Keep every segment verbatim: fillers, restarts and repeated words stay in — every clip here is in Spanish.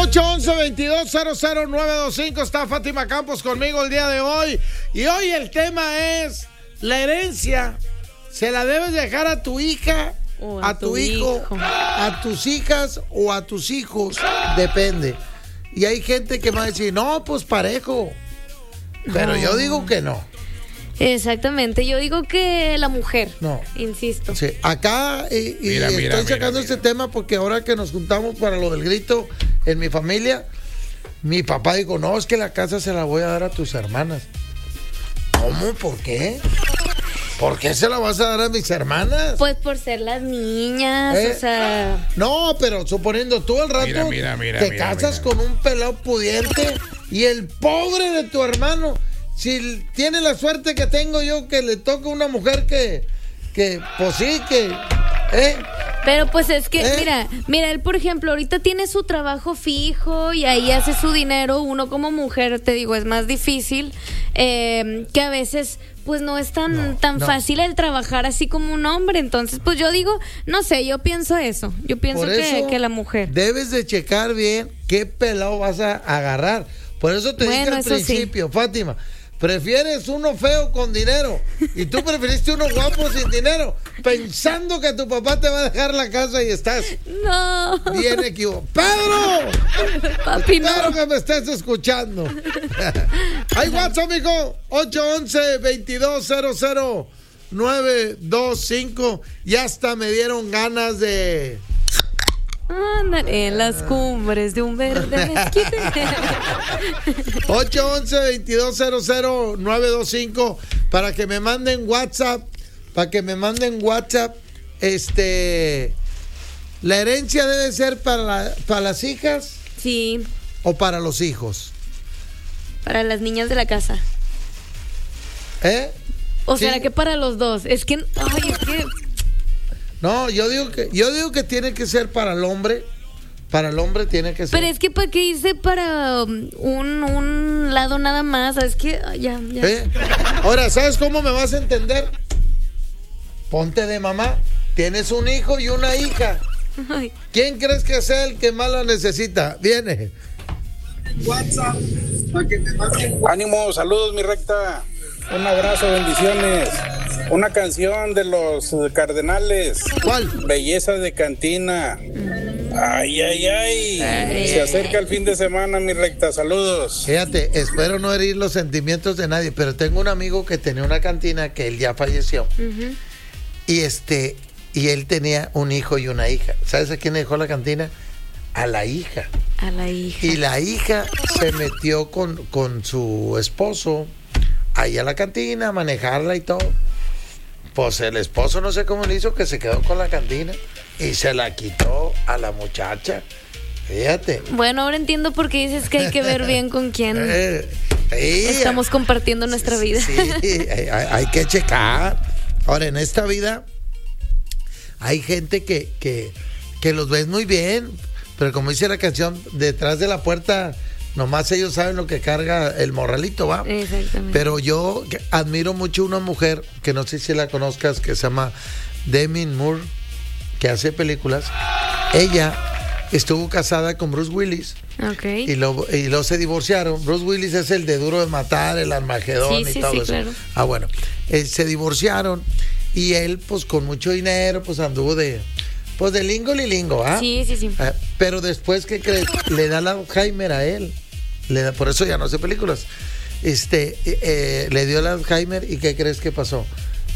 ocho once, veintidós cero cero nueve dos cinco. Está Fátima Campos conmigo el día de hoy. Y hoy el tema es: la herencia, ¿se la debes dejar a tu hija, o a, a tu, tu hijo, hijo, a tus hijas o a tus hijos? Depende. Y hay gente que me va a decir, no, pues parejo. Pero no. Yo digo que no. Exactamente, yo digo que la mujer. No. Insisto. Sí, acá y, y mira, estoy mira, sacando mira, este mira. tema porque ahora que nos juntamos para lo del grito en mi familia, mi papá dijo, no, es que la casa se la voy a dar a tus hermanas. ¿Cómo? ¿Por qué? ¿Por qué se la vas a dar a mis hermanas? Pues por ser las niñas, ¿Eh? o sea... No, pero suponiendo tú el rato Mira, mira, mira, te mira, casas mira. con un pelado pudiente y el pobre de tu hermano, si tiene la suerte que tengo yo que le toca una mujer que, que pues sí, que... ¿eh? Pero pues es que, ¿Eh? mira, mira, él por ejemplo ahorita tiene su trabajo fijo y ahí hace su dinero. Uno como mujer, te digo, es más difícil, eh, que a veces pues no es tan, No, tan no. fácil el trabajar así como un hombre. Entonces pues yo digo, no sé, yo pienso eso, yo pienso Por que, eso que la mujer. debes de checar bien qué pelado vas a agarrar. Por eso te dije Bueno, al eso sí. principio, Fátima, prefieres uno feo con dinero y tú preferiste uno guapo sin dinero, pensando que tu papá te va a dejar la casa y estás No, bien equivocado. ¡Pedro! papi, no. Espero que me estés escuchando. Hay WhatsApp, amigo. ocho once, veintidós cero cero nueve dos cinco. Ya hasta me dieron ganas de... Ándale, en las cumbres de un verde mezquite. ocho once, veintidós cero cero nueve dos cinco para que me manden WhatsApp, para que me manden WhatsApp, este, la herencia debe ser para, la, para las hijas Sí, o para los hijos, para las niñas de la casa. ¿eh? O Sí. será que para los dos. Es que, ay, es que No, yo digo que, yo digo que tiene que ser para el hombre, para el hombre tiene que ser. Pero es que para qué irse para um, un, un lado nada más. Es que ay, ya, ya. ¿Eh? Ahora, ¿sabes cómo me vas a entender? Ponte de mamá, tienes un hijo y una hija. Ay. ¿Quién crees que sea el que más la necesita? Viene. Ánimo, saludos mi recta. Un abrazo, bendiciones. Una canción de los Cardenales. ¿Cuál? Belleza de cantina. Ay, ay, ay. Se acerca el fin de semana, mi recta. Saludos. Fíjate, espero no herir los sentimientos de nadie, pero tengo un amigo que tenía una cantina que él ya falleció. Uh-huh. Y este, y él tenía un hijo y una hija. ¿Sabes a quién le dejó la cantina? A la hija. A la hija. Y la hija se metió con, con su esposo ahí a la cantina a manejarla y todo. Pues el esposo no sé cómo le hizo, que se quedó con la cantina y se la quitó a la muchacha. Fíjate. Bueno, ahora entiendo por qué dices que hay que ver bien con quién Eh, sí, estamos compartiendo nuestra vida. Sí, hay, hay que checar. Ahora, en esta vida hay gente que, que, que los ves muy bien, pero como dice la canción, detrás de la puerta nomás ellos saben lo que carga el morralito, ¿va? Exactamente. Pero yo admiro mucho una mujer, que no sé si la conozcas, que se llama Demi Moore, que hace películas. Ella estuvo casada con Bruce Willis. Okay. Y luego y lo se divorciaron. Bruce Willis es el de Duro de Matar, el Armagedón Sí, y sí, todo sí, eso. claro. Ah, bueno. Eh, se divorciaron y él, pues con mucho dinero, pues anduvo de, pues de lingo lilingo, ¿ah? Sí, sí, sí. Ah, pero después, ¿qué crees? Le da el Alzheimer a él. Le da, por eso ya no hace películas. Este, eh, eh, le dio el Alzheimer y ¿qué crees que pasó?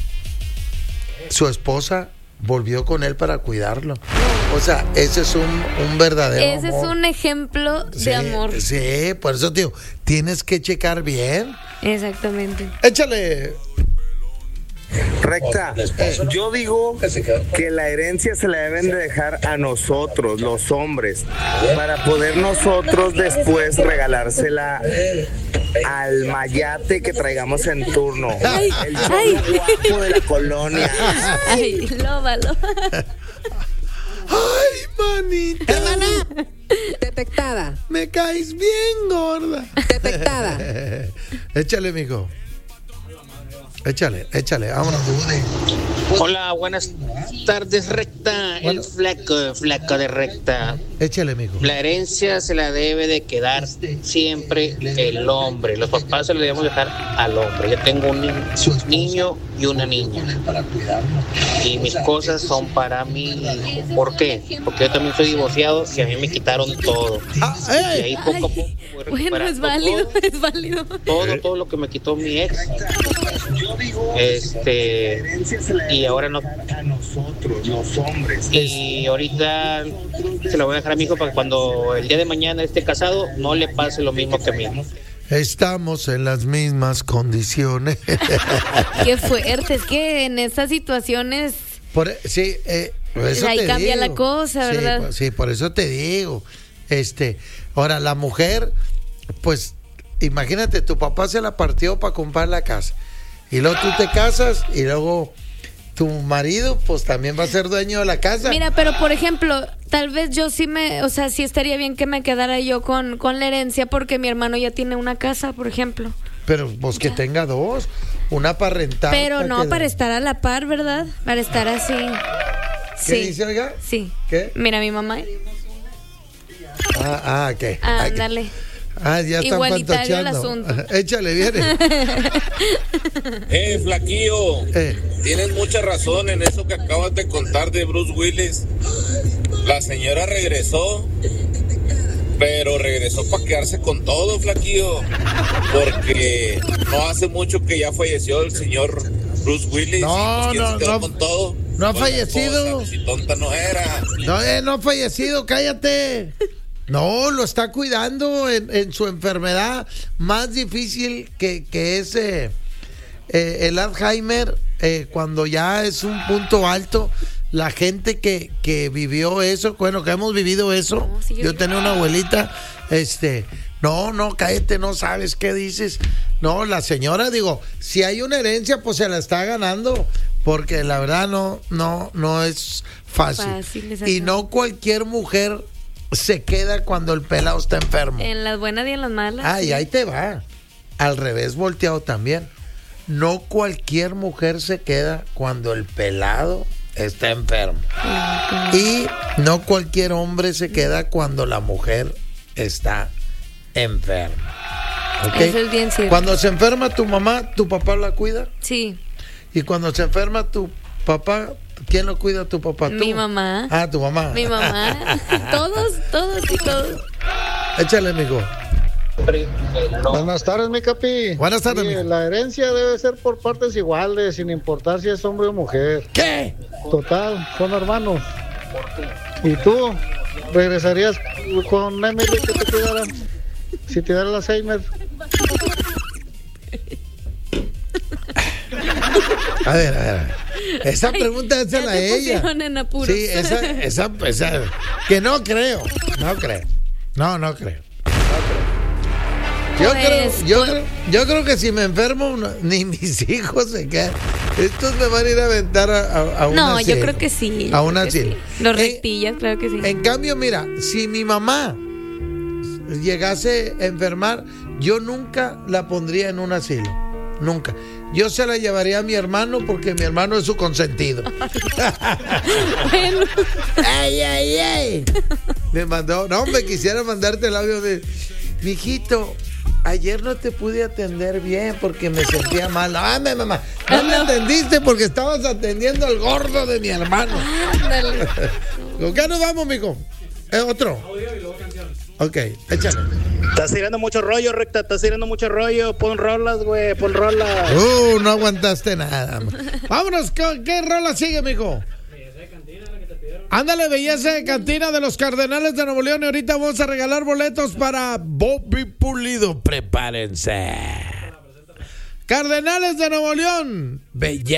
Su esposa volvió con él para cuidarlo. O sea, ese es un, un verdadero Ese amor. es un ejemplo de Sí, amor. Sí, por eso, tío, tienes que checar bien. Exactamente. Échale. Recta, yo digo que la herencia se la deben de dejar a nosotros, los hombres, para poder nosotros después regalársela al mayate que traigamos en turno, Ay, el ay. cholo guapo de la colonia. Ay, lóbalo. Ay, manita. Hermana, detectada, Me caes bien, gorda. detectada. Échale, mijo. Échale, échale, vámonos. Hola, buenas tardes, recta. Bueno. El flaco, flaco de recta. Échale, mijo. La herencia se la debe de quedar siempre el hombre. Los papás se lo debemos dejar al hombre. Yo tengo un ni- niño y una niña. Y mis cosas son para mi hijo. ¿Por qué? Porque yo también soy divorciado y a mí me quitaron todo. Ah, Y ey. ahí poco a poco voy Bueno, recuperando es válido, todo. es válido. Todo, todo lo que me quitó mi ex. Este, y ahora no. A nosotros, los hombres. Y ahorita se lo voy a dejar a mi hijo para que cuando el día de mañana esté casado no le pase lo mismo que a mí. Estamos en las mismas condiciones. Qué fuerte, es que en estas situaciones Por, sí, eh, por eso ahí te cambia digo. la cosa, Sí, ¿verdad? por- Sí, por eso te digo. Este, ahora la mujer, pues, imagínate, tu papá se la partió para comprar la casa. Y luego tú te casas y luego tu marido, pues también va a ser dueño de la casa. Mira, pero por ejemplo, tal vez yo sí me, o sea, sí estaría bien que me quedara yo con, con la herencia porque mi hermano ya tiene una casa, por ejemplo. Pero pues que tenga dos, una para rentar. Pero no que- para estar a la par, ¿verdad? Para estar así. ¿Qué dice, oiga? Sí. ¿Qué? Mira, mi mamá. Ah, ah, ¿qué? Ah, Ah, ¿qué? ándale. Ah, ya están Igualitario el fantacheando. asunto. Échale, viene. Eh, flaquillo, Eh. tienes mucha razón en eso que acabas de contar de Bruce Willis. La señora regresó, pero regresó para quedarse con todo, flaquillo. Porque no hace mucho que ya falleció el señor Bruce Willis. No, y pues, ¿quién no, se quedó no. con todo? No ha Con la fallecido. esposa, si tonta no era. No, eh, no ha fallecido, cállate. No, lo está cuidando en, en su enfermedad más difícil que, que es eh, eh, el Alzheimer, eh, cuando ya es un punto alto. La gente que, que vivió eso, bueno, que hemos vivido eso, No, sí, yo- yo tenía una abuelita, este, no, no, cállate, no sabes qué dices. No, la señora, digo, si hay una herencia, pues se la está ganando, porque la verdad no, no, no es fácil. Fácil, Y exacto. no cualquier mujer se queda cuando el pelado está enfermo. En las buenas y en las malas. Ah, y sí. ahí te va. Al revés volteado también. No cualquier mujer se queda cuando el pelado está enfermo. Y no cualquier hombre se queda cuando la mujer está enferma. ¿Ok? Eso es bien cierto. Cuando se enferma tu mamá, tu papá la cuida. Sí. Y cuando se enferma tu papá, ¿quién lo cuida? ¿Tu papá? ¿Tú? Mi mamá. Ah, tu mamá. Mi mamá. Todos, todos y todos. Échale, amigo. Buenas tardes, mi capi. Buenas tardes, Sí, mijo. la herencia debe ser por partes iguales, sin importar si es hombre o mujer. ¿Qué? Total, son hermanos. ¿Y tú? ¿Regresarías con Emily que te cuidara? Si te diera el Alzheimer. A ver, a ver. a ver. Esa Ay, pregunta ya échala a te ella. pusieron en apuros. Sí, esa, esa, esa, que no creo, no creo, no, no creo, no creo. Yo Pues, creo, yo pues- creo, yo creo que si me enfermo, no- ni mis hijos se quedan. Estos me van a ir a aventar a, a, a un No, yo asilo. creo que sí. yo A un creo que asilo. sí. Los Eh, rectillas, claro que sí. En cambio, mira, si mi mamá llegase a enfermar, yo nunca la pondría en un asilo. Nunca. Yo se la llevaría a mi hermano porque mi hermano es su consentido. Bueno, ¡Ay, ay, ay! Me mandó, no, me quisiera mandarte el audio de, mijito, ayer no te pude atender bien porque me sentía mal. Ah, me, mamá, no me atendiste porque estabas atendiendo al gordo de mi hermano. ándale. ¿Con qué nos vamos, mijo? ¿Eh, otro? Ok, échale. Estás tirando mucho rollo, recta, estás tirando mucho rollo. Pon rolas, güey, pon rolas. Uh, no aguantaste nada. Vámonos, ¿qué, qué rola sigue, mijo? Ándale, Belleza de Cantina de los Cardenales de Nuevo León. Y ahorita vamos a regalar boletos para Bobby Pulido. Prepárense. Cardenales de Nuevo León. Belleza.